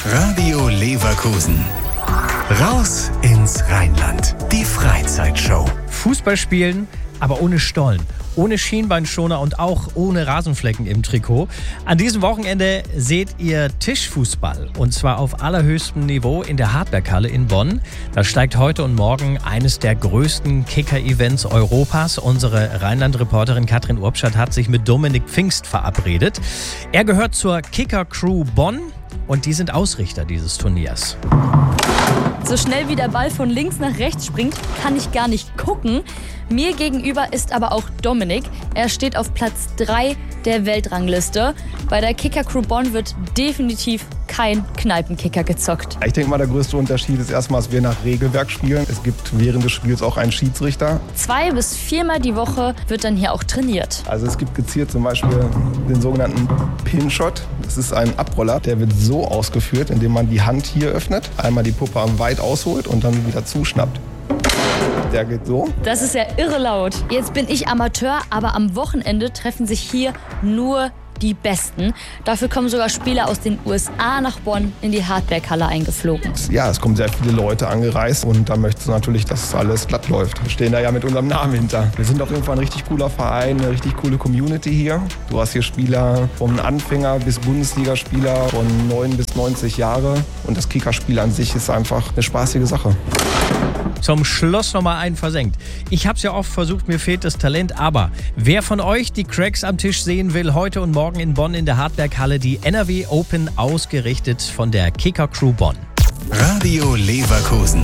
Radio Leverkusen. Raus ins Rheinland. Die Freizeitshow. Fußball spielen, aber ohne Stollen, ohne Schienbeinschoner und auch ohne Rasenflecken im Trikot. An diesem Wochenende seht ihr Tischfußball und zwar auf allerhöchstem Niveau in der Hartberghalle in Bonn. Da steigt heute und morgen eines der größten Kicker-Events Europas. Unsere Rheinland-Reporterin Katrin Urbschat hat sich mit Dominik Pfingst verabredet. Er gehört zur Kicker-Crew Bonn und die sind Ausrichter dieses Turniers. So schnell wie der Ball von links nach rechts springt, kann ich gar nicht gucken. Mir gegenüber ist aber auch Dominik. Er steht auf Platz 3 der Weltrangliste. Bei der Kicker-Crew Bonn wird definitiv kein Kneipenkicker gezockt. Ich denke mal, der größte Unterschied ist erstmal, dass wir nach Regelwerk spielen. Es gibt während des Spiels auch einen Schiedsrichter. 2 bis 4 Mal die Woche wird dann hier auch trainiert. Also es gibt gezielt zum Beispiel den sogenannten Pinshot. Das ist ein Abroller, der wird so ausgeführt, indem man die Hand hier öffnet, einmal die Puppe weit ausholt und dann wieder zuschnappt. Der geht so. Das ist ja irre laut. Jetzt bin ich Amateur, aber am Wochenende treffen sich hier nur die Besten. Dafür kommen sogar Spieler aus den USA nach Bonn in die Hartberghalle eingeflogen. Ja, es kommen sehr viele Leute angereist und da möchtest du natürlich, dass alles glatt läuft. Wir stehen da ja mit unserem Namen hinter. Wir sind auf jeden Fall ein richtig cooler Verein, eine richtig coole Community hier. Du hast hier Spieler vom Anfänger bis Bundesligaspieler von 9 bis 90 Jahre und das Kickerspiel an sich ist einfach eine spaßige Sache. Zum Schluss nochmal einen versenkt. Ich habe es ja oft versucht, mir fehlt das Talent, aber wer von euch die Cracks am Tisch sehen will, heute und morgen in Bonn in der Hartberghalle, die NRW Open, ausgerichtet von der Kicker-Crew Bonn. Radio Leverkusen.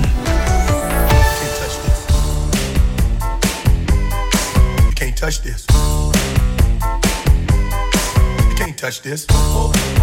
You can't touch this. You can't touch this.